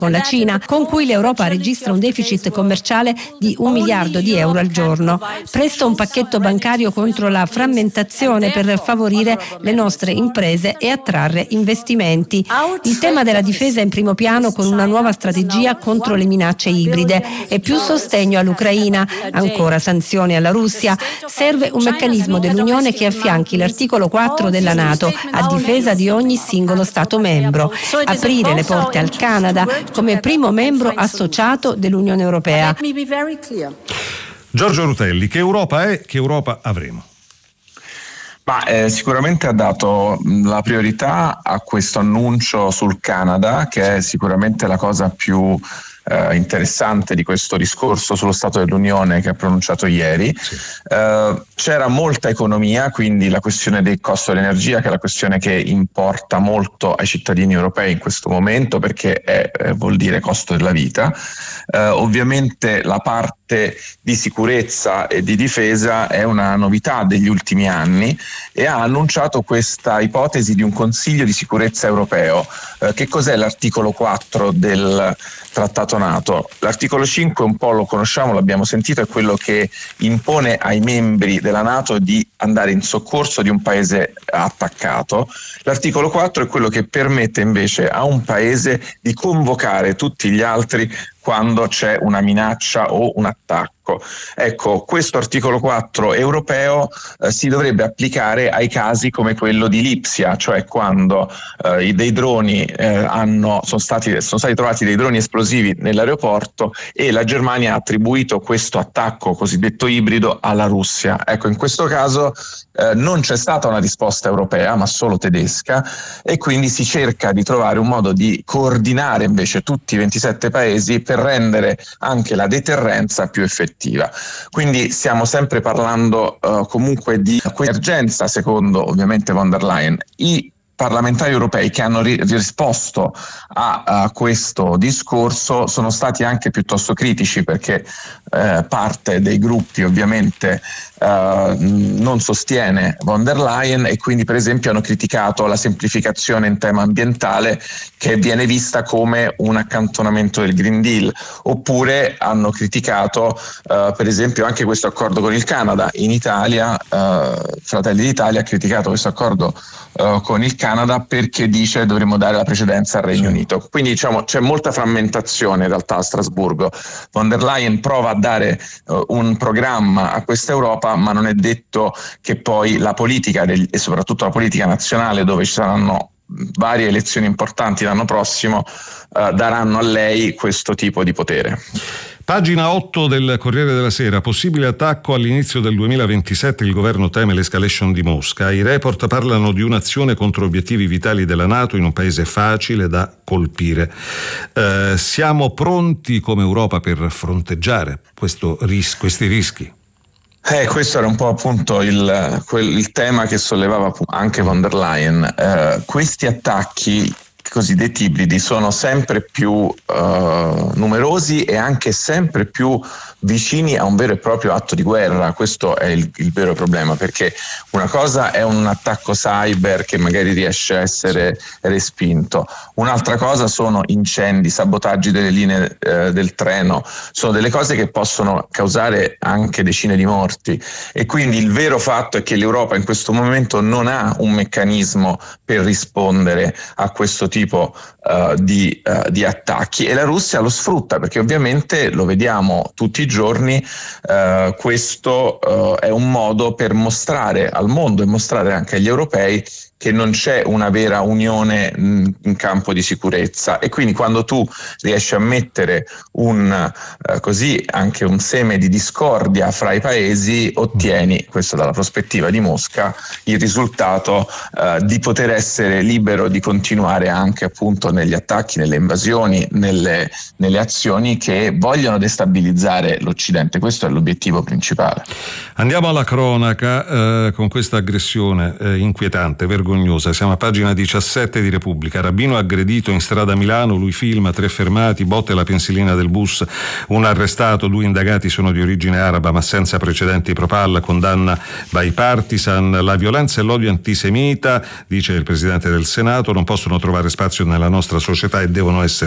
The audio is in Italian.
con la Cina, con cui l'Europa registra un deficit commerciale di 1 miliardo di euro al giorno. Presto un pacchetto bancario contro la frammentazione per favorire le nostre imprese e attrarre investimenti. Il tema della difesa è in primo piano con una nuova strategia contro le minacce ibride e più sostegno all'Ucraina, ancora sanzioni alla Russia. Serve un meccanismo dell'Unione che affianchi l'articolo 4 della NATO a difesa di ogni singolo Stato membro. Aprire le porte al Canada come primo membro associato dell'Unione Europea. Giorgio Rutelli, che Europa è, che Europa avremo? Sicuramente ha dato la priorità a questo annuncio sul Canada, che è sicuramente la cosa più interessante di questo discorso sullo Stato dell'Unione che ha pronunciato ieri. Sì. C'era molta economia, quindi la questione del costo dell'energia, che è la questione che importa molto ai cittadini europei in questo momento, perché vuol dire costo della vita. Ovviamente la parte di sicurezza e di difesa è una novità degli ultimi anni e ha annunciato questa ipotesi di un Consiglio di sicurezza europeo. Che cos'è l'articolo 4 del Trattato NATO? L'articolo 5 un po' lo conosciamo, l'abbiamo sentito, è quello che impone ai membri della NATO di andare in soccorso di un paese attaccato. L'articolo 4 è quello che permette invece a un paese di convocare tutti gli altri quando c'è una minaccia o un attacco. Ecco, questo articolo 4 europeo si dovrebbe applicare ai casi come quello di Lipsia, cioè quando dei droni sono stati trovati dei droni esplosivi nell'aeroporto e la Germania ha attribuito questo attacco cosiddetto ibrido alla Russia. Ecco, in questo caso non c'è stata una risposta europea, ma solo tedesca, e quindi si cerca di trovare un modo di coordinare invece tutti i 27 paesi per rendere anche la deterrenza più effettiva. Quindi stiamo sempre parlando comunque di emergenza, secondo ovviamente von der Leyen. I parlamentari europei che hanno risposto a questo discorso sono stati anche piuttosto critici, perché parte dei gruppi ovviamente non sostiene von der Leyen e quindi per esempio hanno criticato la semplificazione in tema ambientale, che viene vista come un accantonamento del Green Deal, oppure hanno criticato per esempio anche questo accordo con il Canada. In Italia Fratelli d'Italia ha criticato questo accordo con il Canada perché dice dovremmo dare la precedenza al Regno Unito. Quindi diciamo c'è molta frammentazione in realtà a Strasburgo. Von der Leyen prova a dare un programma a questa Europa, ma non è detto che poi la politica e soprattutto la politica nazionale, dove ci saranno varie elezioni importanti l'anno prossimo, daranno a lei questo tipo di potere. Pagina 8 del Corriere della Sera. Possibile attacco all'inizio del 2027, il governo teme l'escalation di Mosca. I report parlano di un'azione contro obiettivi vitali della NATO in un paese facile da colpire. Siamo pronti come Europa per fronteggiare questi rischi? Questo era un po' appunto il tema che sollevava anche von der Leyen. Questi attacchi cosiddetti ibridi sono sempre più numerosi e anche sempre più vicini a un vero e proprio atto di guerra. Questo è il vero problema, perché una cosa è un attacco cyber che magari riesce a essere respinto, un'altra cosa sono incendi, sabotaggi delle linee del treno, sono delle cose che possono causare anche decine di morti, e quindi il vero fatto è che l'Europa in questo momento non ha un meccanismo per rispondere a questo tipo di attacchi, e la Russia lo sfrutta, perché ovviamente lo vediamo tutti i giorni, questo è un modo per mostrare al mondo e mostrare anche agli europei che non c'è una vera unione in campo di sicurezza, e quindi quando tu riesci a mettere così anche un seme di discordia fra i paesi, ottieni, questo dalla prospettiva di Mosca, il risultato di poter essere libero di continuare anche appunto negli attacchi, nelle invasioni, nelle azioni che vogliono destabilizzare l'Occidente. Questo è l'obiettivo principale. Andiamo alla cronaca con questa aggressione inquietante, vergognosa. Siamo a pagina 17 di Repubblica. Rabbino aggredito in strada a Milano, lui filma, 3 fermati, botte alla pensilina del bus, un arrestato, 2 indagati sono di origine araba ma senza precedenti pro palla, condanna bipartisan. La violenza e l'odio antisemita, dice il Presidente del Senato, non possono trovare spazio nella nostra società e devono essere